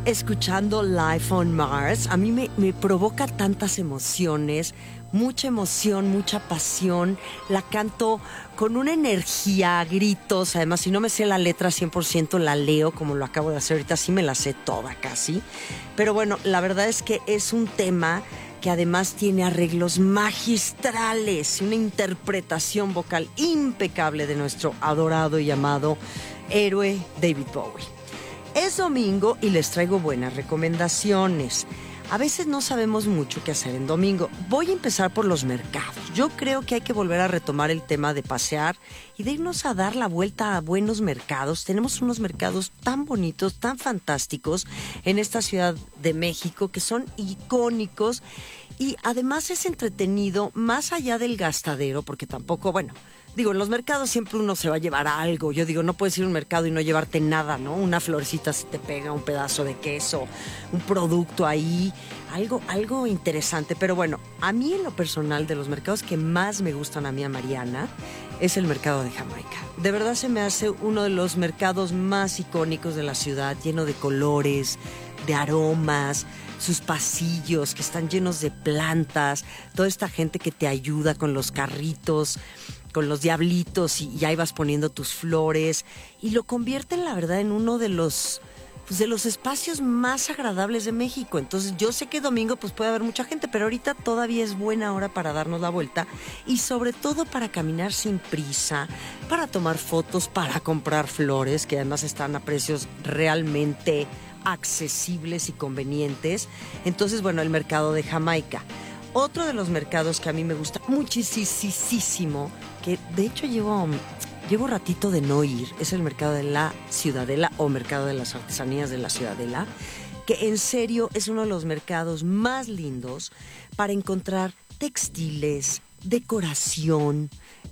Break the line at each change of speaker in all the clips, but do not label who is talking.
escuchando Life on Mars. A mí me provoca tantas emociones, mucha emoción, mucha pasión. La canto con una energía, gritos. Además, si no me sé la letra 100%, la leo como lo acabo de hacer ahorita. Sí me la sé toda casi. Pero bueno, la verdad es que es un tema que además tiene arreglos magistrales y una interpretación vocal impecable de nuestro adorado y amado héroe David Bowie. Es domingo y les traigo buenas recomendaciones. A veces no sabemos mucho qué hacer en domingo. Voy a empezar por los mercados. Yo creo que hay que volver a retomar el tema de pasear y de irnos a dar la vuelta a buenos mercados. Tenemos unos mercados tan bonitos, tan fantásticos en esta Ciudad de México que son icónicos y además es entretenido más allá del gastadero, porque tampoco, bueno, digo, en los mercados siempre uno se va a llevar algo. Yo digo, no puedes ir a un mercado y no llevarte nada, ¿no? Una florecita si te pega, un pedazo de queso, un producto ahí, algo interesante. Pero bueno, a mí en lo personal, de los mercados que más me gustan a mí, a Mariana, es el mercado de Jamaica. De verdad se me hace uno de los mercados más icónicos de la ciudad, lleno de colores, de aromas, sus pasillos que están llenos de plantas, toda esta gente que te ayuda con los carritos, con los diablitos y ahí vas poniendo tus flores y lo convierten, la verdad, en uno de los espacios más agradables de México. Entonces yo sé que domingo pues puede haber mucha gente, pero ahorita todavía es buena hora para darnos la vuelta y sobre todo para caminar sin prisa, para tomar fotos, para comprar flores que además están a precios realmente accesibles y convenientes. Entonces, bueno, el mercado de Jamaica. Otro de los mercados que a mí me gusta muchísimo, que de hecho llevo ratito de no ir, es el mercado de la Ciudadela o mercado de las artesanías de la Ciudadela, que en serio es uno de los mercados más lindos para encontrar textiles, decoración,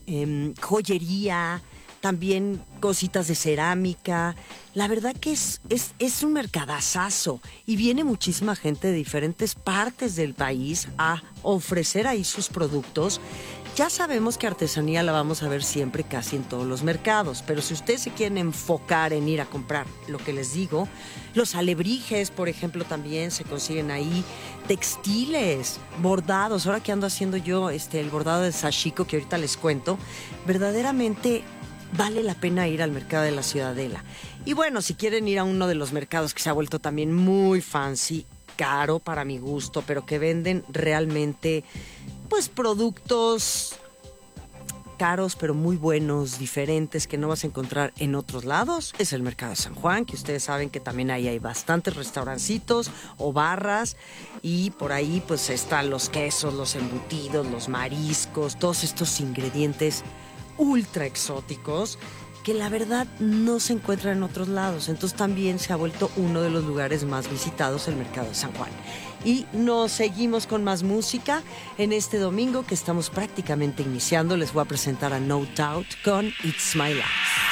joyería, también cositas de cerámica. La verdad que es un mercadazazo y viene muchísima gente de diferentes partes del país a ofrecer ahí sus productos. Ya sabemos que artesanía la vamos a ver siempre casi en todos los mercados, pero si ustedes se quieren enfocar en ir a comprar lo que les digo, los alebrijes, por ejemplo, también se consiguen ahí, textiles, bordados. Ahora que ando haciendo yo el bordado de sashiko, que ahorita les cuento, verdaderamente vale la pena ir al mercado de la Ciudadela. Y bueno, si quieren ir a uno de los mercados que se ha vuelto también muy fancy, caro para mi gusto, pero que venden realmente pues productos caros pero muy buenos, diferentes, que no vas a encontrar en otros lados, es el mercado de San Juan, que ustedes saben que también ahí hay bastantes restaurancitos o barras y por ahí pues están los quesos, los embutidos, los mariscos, todos estos ingredientes ultra exóticos que la verdad no se encuentran en otros lados. Entonces también se ha vuelto uno de los lugares más visitados, el mercado de San Juan. Y nos seguimos con más música en este domingo que estamos prácticamente iniciando. Les voy a presentar a No Doubt con It's My Life.